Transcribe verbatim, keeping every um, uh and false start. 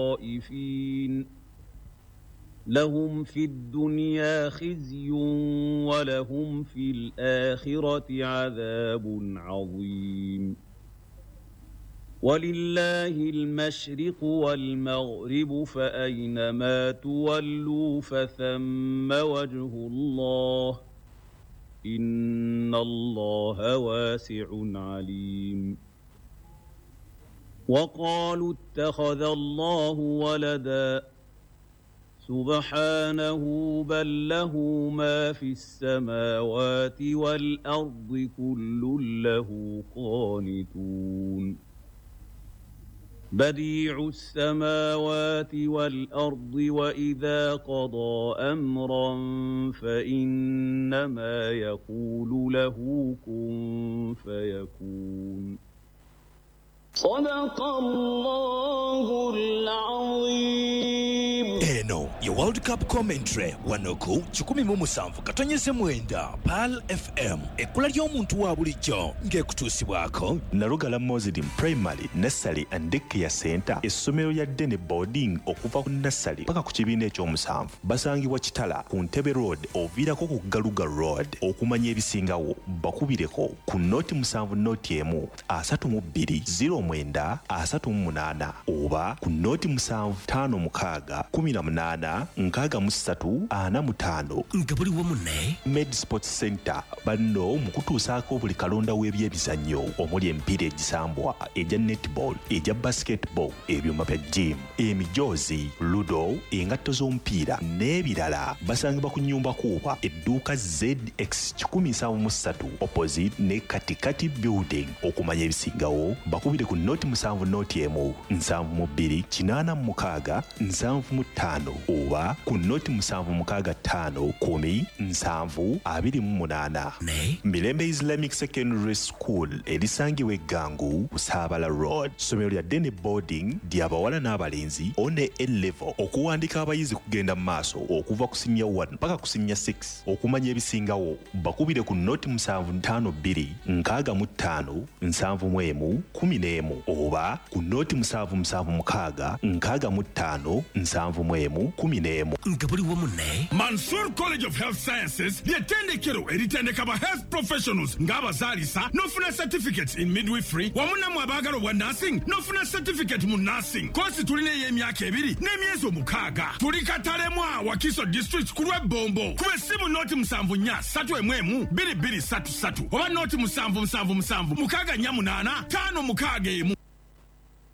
خائفين لهم في الدنيا خزي ولهم في الآخرة عذاب عظيم ولله المشرق والمغرب فأينما تولوا فثم وجه الله إن الله واسع عليم وقالوا اتخذ الله ولدا سبحانه بل له ما في السماوات والأرض كل له قانتون بديع السماوات والأرض وإذا قضى أمرا فإنما يقول له كن فيكون صدق الله العظيم. Eno ya World Cup commentary wanoku chikumi mu musanvu katonyeze mwenda Pal F M ekula ly'omuntu wa bulijjo ng'ekutuusibwako Nalugala Muslim Primary Nursery and Daycare Center essomero lya Dene Boarding okuva ku nursery paka ku kibiina eky'omusanvu basangibwa Kitala ku Ntebe Road oviirako ku Galuga Road okumanya ebisingawo bakubireko ku noti musanvu noti emu asatu mu bbiri zero mwenda asatu mu munaana oba ku noti musanvu ttaano mukaaga kumi na munaana nkaaga mu ssatu ana mu ttaano nga buli wamu ne Med Sports Center banno mu kutuusaako buli kalonda w'ebyebizannyo omuli emipiira egisambwa egya netball egya basketball ebyuma bya gym emijoozi ludo engatto z'omupiira n'ebirala basangibwa ku nnyumba kuuba edduuka Z X one seven three opposite ne Katikati building okumanya ebisingawo bakubire ku noti musanvu noti emu nsanvu mu bbiri kinaana mu mukaaga nsanvu mu ttaano oba ku noti musanvu mukaaga ttaano kumi nsanvu abiri mu munaana ne Mirembe Islamic Secondary School erisangibwa eggangu Saabala Road somero lya Dene Boarding ly'abawala n'abalenzi one A-level okuwandika abayizi kugenda mu maaso okuva ku senior one mpaka ku senior six okumanya ebisingawo bakubire ku noti musanvu ttaano bbiri nkaaga mu ttaano nsanvu mu emu kumi n'emu oba ku noti musanvu musanvu mukaaga nkaaga mu ttaano nsanvu mu emu kumi n'emu nga buli wamu ne Mansour College of Health Sciences ly'ettendekero eritendeka ba health professionals ng'abazaalisa n'ofuna certificate in midwifery wamu nammwe abaagala obwa nursing n'ofuna certificate mu nursing kosi tulina ey'emyaka ebiri n'emyezi omukaaga tuli Katalema Wakiso district ku lw'ebbombo kuba essimu noti musanvu nnya ssatu emu emu bbiri bbiri ssatu ssatu oba noti musanvu musanvu musanvu mukaaga nnya munaana ttaano mukaaga emu.